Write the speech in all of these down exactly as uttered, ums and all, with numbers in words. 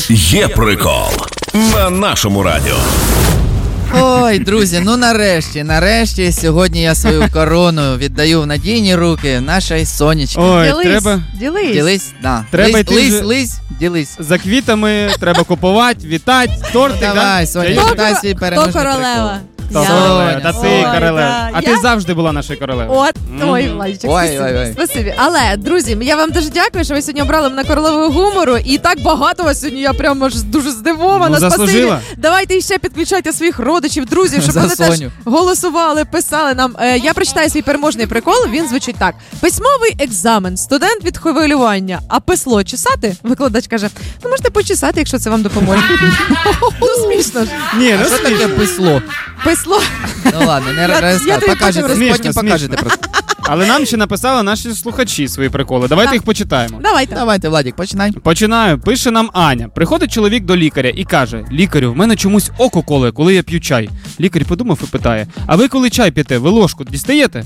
Є прикол на нашому радіо. Ой, друзі, ну нарешті, нарешті сьогодні я свою корону віддаю в надійні руки нашій Сонечці. Ой, Ділись, треба... ділись. Ділись, да. Треба лись, йти лись, вже- лись, ділись. За квітами треба купувати, вітати, тортик, Давай, да? Соня, Я- вітай свій Хто переможний королева? Та Я. королева, та ти Ой, королева. да. А ти Я? завжди була нашою королевою. От, Мгм. ой, Владичок, Ой, спасибі, ой, ой. спасибі. Але, друзі, я вам дуже дякую, що ви сьогодні обрали мене королевою гумору. І так багато вас сьогодні, я прямо аж дуже здивована. Ну, Спасибі. заслужила. Давайте ще підключайте своїх родичів, друзів, щоб За вони теж Соню. голосували, писали нам. Е, я прочитаю свій переможний прикол, він звучить так. Письмовий екзамен, студент від хвилювання, а писло чесати? Викладач каже, ну можете почесати, якщо це вам допоможе. Ну смішно ж. Ні, ну Що таке смішно. писло? Писло. Ну ладно, не Я- я розказуй, тобі покажете, потім розкажу. потім Смішно, покажете просто. Але нам ще написали наші слухачі свої приколи. Давайте Так. їх почитаємо. Давайте. Давайте, Владик, починай. Починаю. Пише нам Аня. Приходить чоловік до лікаря і каже: лікарю, в мене чомусь око коле, коли я п'ю чай. Лікар подумав і питає: а ви коли чай п'єте, ви ложку дістаєте?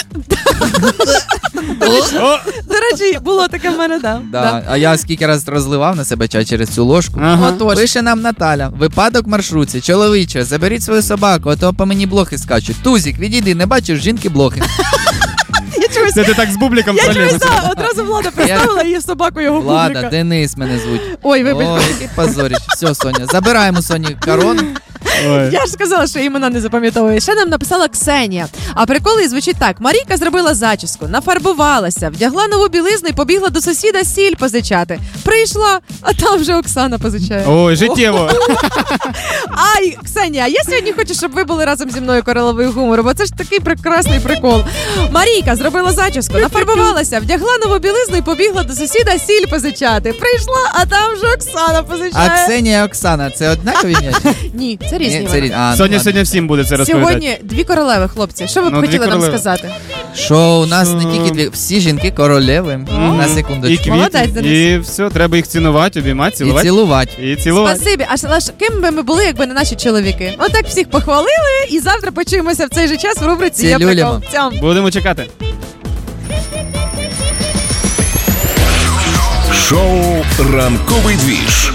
О, До речі, було таке в мене, да. Да. А я скільки раз розливав на себе чай через цю ложку. ага. Отож. Пише нам Наталя. Випадок в маршрутці. Чоловіче, заберіть свою собаку, а то по мені блохи скачуть. Тузік, відійди, не бачиш жінки блохи. Я чогось, Це ти так з бубліком я чогось, пролізеш. да, одразу Влада представила її собаку його Влада, публіка. Денис мене звуть. Ой, вибач. Ой, який позоріч. Все, Соня, забираємо Соні корону. Ой. Я ж сказала, що імена не запам'ятовую. Ще нам написала Ксенія. А прикол її звучить так. Марійка зробила зачіску, нафарбувалася, вдягла нову білизну і побігла до сусіда сіль позичати. Прийшла, а там вже Оксана позичає. Ой, життєво. Ай, Ксенія, я сьогодні хочу, щоб ви були разом зі мною королевою гумору, бо це ж такий прекрасний прикол. Марійка зробила зачіску, нафарбувалася, вдягла нову білизну і побігла до сусіда сіль позичати. Прийшла, а там вже Оксана А позичає. Ксенія і Оксана, це однакові ім'я? Ні, це різні. Ні, це імена. різні. А, ну Сьогодні ладно. сьогодні всім буде це розповідати. Сьогодні дві королеви, хлопці. Що ви б Ну, дві хотіли нам королеви. сказати? Що у нас не тільки дві, всі жінки королеви. Мгм. На І секундочку. Молодець, квіти, Денис. і все, треба їх цінувати, обіймати, І цілувати. цілувати. І цілувати. Спасибі. А ж- але ж ким би ми були, якби не наші чоловіки? Отак всіх похвалили, і завтра почуємося в цей же час в рубриці «Я прикол». Цілюлємо. Цям. Будемо чекати. Шоу «Ранковий двіж»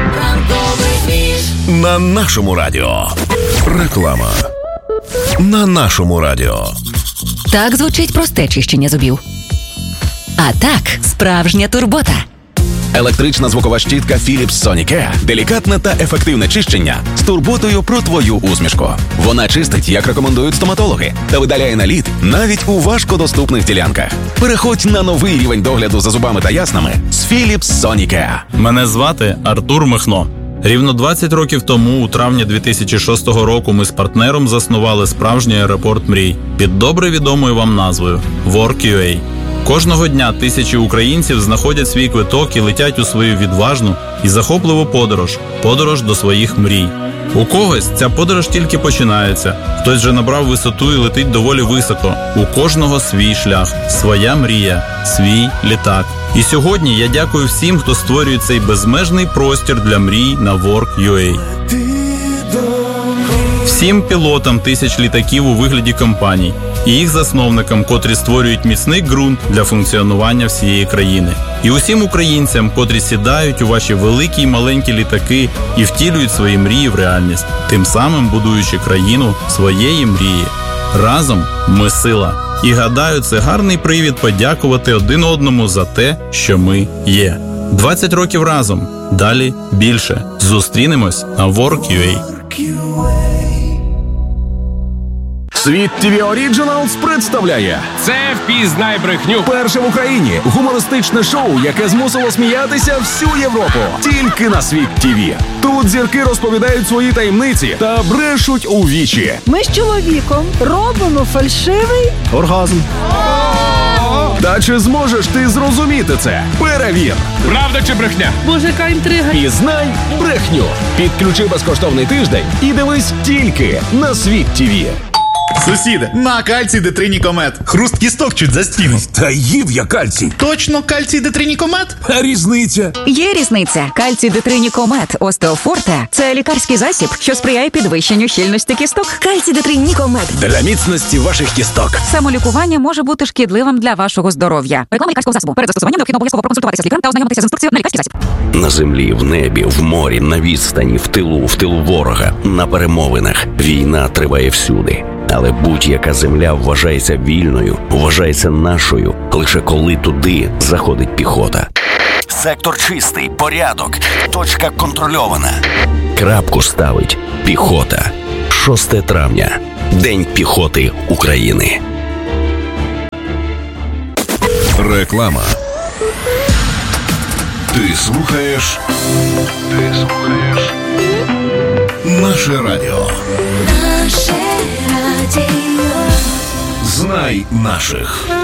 на нашому радіо. Реклама на нашому радіо. Так звучить просте чищення зубів. А так, справжня турбота. Електрична звукова щітка Philips Sonicare – делікатне та ефективне чищення з турботою про твою усмішку. Вона чистить, як рекомендують стоматологи, та видаляє наліт навіть у важкодоступних ділянках. Переходь на новий рівень догляду за зубами та яснами з Philips Sonicare. Мене звати Артур Михно. Рівно двадцять років тому, у травні дві тисячі шостого року, ми з партнером заснували справжній аеропорт мрій під добре відомою вам назвою WorkUA. Кожного дня тисячі українців знаходять свій квиток і летять у свою відважну і захопливу подорож – подорож до своїх мрій. У когось ця подорож тільки починається, хтось вже набрав висоту і летить доволі високо. У кожного свій шлях, своя мрія, свій літак. І сьогодні я дякую всім, хто створює цей безмежний простір для мрій на WorkUA. Всім пілотам тисяч літаків у вигляді компаній і їх засновникам, котрі створюють міцний ґрунт для функціонування всієї країни. І усім українцям, котрі сідають у ваші великі й маленькі літаки і втілюють свої мрії в реальність, тим самим будуючи країну своєї мрії. Разом ми сила. І гадаю, це гарний привід подякувати один одному за те, що ми є. двадцять років разом. Далі більше. Зустрінемось на WorkUA. Світ ті ві Originals представляє Це «Впізнай брехню». перше в Україні гумористичне шоу, яке змусило сміятися всю Європу. Тільки на Світ ті ві. Тут зірки розповідають свої таємниці та брешуть у вічі. Ми з чоловіком робимо фальшивий Оргазм. Та чи зможеш ти зрозуміти це? Перевір. Правда чи брехня? Боже, яка інтрига. Пізнай брехню. Підключи безкоштовний тиждень і дивись тільки на Світ ті ві. Сусіде, на кальцій Детринікомет. Хруст кісток чуть за стіну. Та їв я кальцій. Точно кальцій Детринікомет? А різниця? Є різниця. Кальцій Детринікомет Остеофорте – це лікарський засіб, що сприяє підвищенню щільності кісток. Кальцій Детринікомет. Для міцності ваших кісток. Самолікування може бути шкідливим для вашого здоров'я. Реклама лікарського засобу. Перед застосуванням необхідно обов'язково проконсультуватися з лікарем та ознайомитися з інструкцією на лікарський засіб. На землі, в небі, в морі, на відстані, в тилу, в тилу ворога, на перемовинах. Війна триває всюди. Але будь-яка земля вважається вільною, вважається нашою, лише коли туди заходить піхота. Сектор чистий, порядок, точка контрольована. Крапку ставить піхота. шостого травня. День піхоти України. Реклама. Ти слухаєш? Ти слухаєш? Наше радіо. Наше радіо. Знай наших.